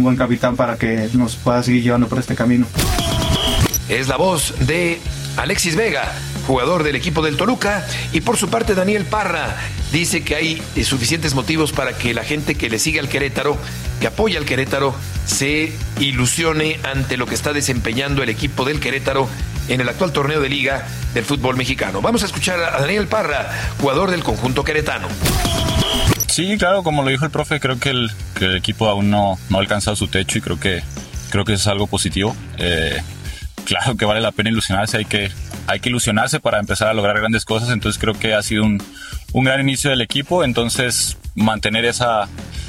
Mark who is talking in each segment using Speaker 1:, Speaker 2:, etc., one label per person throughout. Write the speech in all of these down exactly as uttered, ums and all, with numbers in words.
Speaker 1: un buen capitán para que nos pueda seguir llevando por este camino.
Speaker 2: Es la voz de Alexis Vega, jugador del equipo del Toluca, y por su parte Daniel Parra dice que hay suficientes motivos para que la gente que le sigue al Querétaro, que apoya al Querétaro, se ilusione ante lo que está desempeñando el equipo del Querétaro en el actual torneo de liga del fútbol mexicano. Vamos a escuchar a Daniel Parra, jugador del conjunto queretano.
Speaker 3: Sí, claro, como lo dijo el profe, creo que el, que el equipo aún no, no ha alcanzado su techo y creo que, creo que eso es algo positivo. Eh, claro que vale la pena ilusionarse, hay que, hay que ilusionarse para empezar a lograr grandes cosas, entonces creo que ha sido un, un gran inicio del equipo, entonces mantener esa,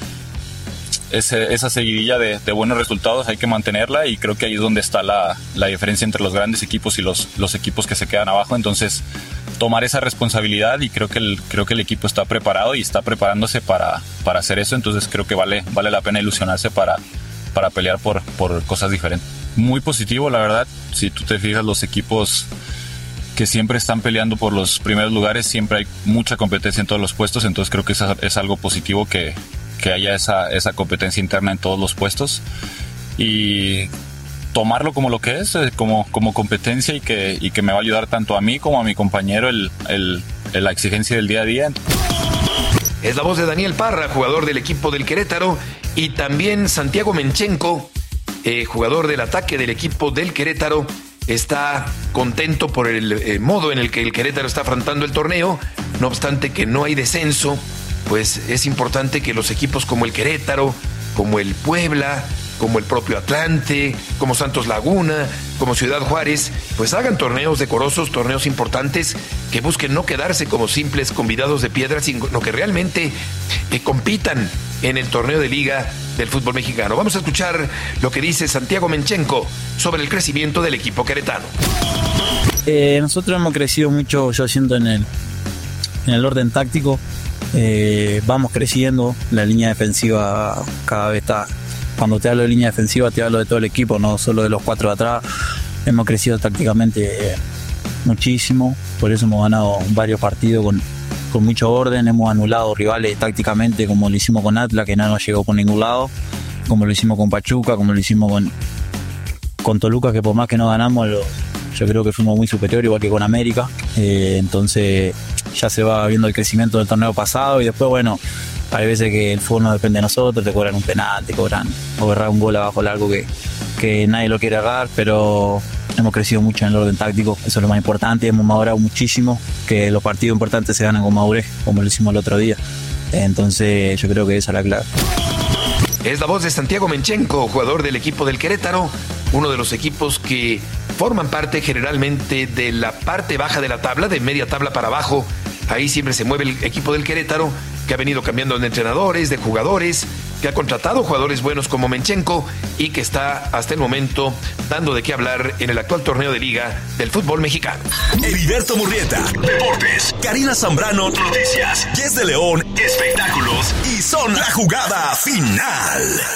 Speaker 3: ese, esa seguidilla de, de buenos resultados hay que mantenerla y creo que ahí es donde está la, la diferencia entre los grandes equipos y los, los equipos que se quedan abajo, entonces tomar esa responsabilidad y creo que el, creo que el equipo está preparado y está preparándose para, para hacer eso, entonces creo que vale, vale la pena ilusionarse para, para pelear por, por cosas diferentes. Muy positivo, la verdad, si tú te fijas los equipos que siempre están peleando por los primeros lugares, siempre hay mucha competencia en todos los puestos, entonces creo que es, es algo positivo que, que haya esa, esa competencia interna en todos los puestos y tomarlo como lo que es, como, como competencia y que, y que me va a ayudar tanto a mí como a mi compañero el, el, el, la exigencia del día a día.
Speaker 2: Es la voz de Daniel Parra, jugador del equipo del Querétaro, y también Santiago Menchenko, eh, jugador del ataque del equipo del Querétaro, está contento por el eh, modo en el que el Querétaro está afrontando el torneo, no obstante que no hay descenso, pues es importante que los equipos como el Querétaro, como el Puebla, como el propio Atlante, como Santos Laguna, como Ciudad Juárez, pues hagan torneos decorosos, torneos importantes, que busquen no quedarse como simples convidados de piedra, sino que realmente que compitan en el torneo de liga del fútbol mexicano. Vamos a escuchar lo que dice Santiago Menchenko sobre el crecimiento del equipo queretano.
Speaker 4: Eh, nosotros hemos crecido mucho, yo siento, en el, en el orden táctico. Eh, vamos creciendo, la línea defensiva cada vez está... Cuando te hablo de línea defensiva te hablo de todo el equipo, no solo de los cuatro de atrás. Hemos crecido tácticamente eh, muchísimo, por eso hemos ganado varios partidos con, con mucho orden, hemos anulado rivales tácticamente como lo hicimos con Atlas, que no nos llegó por ningún lado, como lo hicimos con Pachuca, como lo hicimos con, con Toluca, que por más que no ganamos, lo, yo creo que fuimos muy superiores, igual que con América. Eh, entonces ya se va viendo el crecimiento del torneo pasado y después, bueno, hay veces que el fútbol no depende de nosotros, te cobran un penal, te cobran o agarrar un gol abajo largo que, que nadie lo quiere agarrar, pero hemos crecido mucho en el orden táctico, eso es lo más importante, hemos madurado muchísimo, que los partidos importantes se ganan con madurez, como lo hicimos el otro día, entonces yo creo que esa es la clave.
Speaker 2: Es la voz de Santiago Menchenko, jugador del equipo del Querétaro, uno de los equipos que forman parte generalmente de la parte baja de la tabla, de media tabla para abajo. Ahí siempre se mueve el equipo del Querétaro, que ha venido cambiando de entrenadores, de jugadores, que ha contratado jugadores buenos como Menchenko y que está hasta el momento dando de qué hablar en el actual torneo de liga del fútbol mexicano.
Speaker 5: Heriberto Murrieta, Deportes. Karina Zambrano, Noticias. Yes de León, Espectáculos. Y Son la Jugada Final.